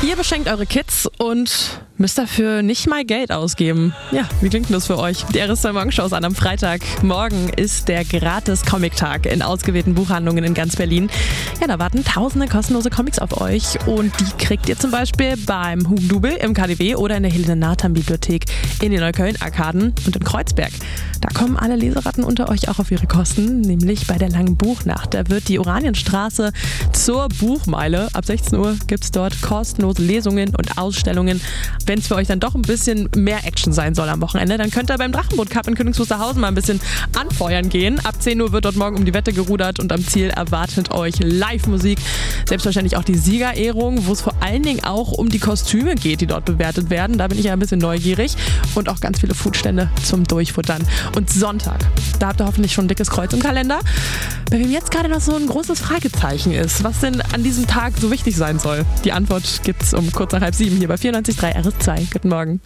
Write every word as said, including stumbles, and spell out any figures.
Ihr beschenkt eure Kids und müsst dafür nicht mal Geld ausgeben. Ja, wie klingt denn das für euch? Die R S zwei Morgenshow ist an am Freitag. Morgen ist der Gratis-Comic-Tag in ausgewählten Buchhandlungen in ganz Berlin. Ja, da warten tausende kostenlose Comics auf euch und die kriegt ihr zum Beispiel beim Hugendubel im K D W oder in der Helene-Nathan-Bibliothek in den Neukölln-Arkaden und in Kreuzberg. Da kommen alle Leseratten unter euch auch auf ihre Kosten, nämlich bei der langen Buchnacht. Da wird die Oranienstraße zur Buchmeile. Ab sechzehn Uhr gibt es dort kostenlose Lesungen und Ausstellungen. Wenn es für euch dann doch ein bisschen mehr Action sein soll am Wochenende, dann könnt ihr beim Drachenboot Cup in Königs Wusterhausen mal ein bisschen anfeuern gehen. Ab zehn Uhr wird dort morgen um die Wette gerudert und am Ziel erwartet euch Live-Musik. Selbstverständlich auch die Siegerehrung, wo es vor allen Dingen auch um die Kostüme geht, die dort bewertet werden. Da bin ich ja ein bisschen neugierig. Und auch ganz viele Foodstände zum Durchfuttern. Und Sonntag, da habt ihr hoffentlich schon ein dickes Kreuz im Kalender. Bei wem jetzt gerade noch so ein großes Fragezeichen ist, was denn an diesem Tag so wichtig sein soll. Die Antwort gibt's um kurz nach halb sieben hier bei vierundneunzig Komma drei R S zwei. Guten Morgen.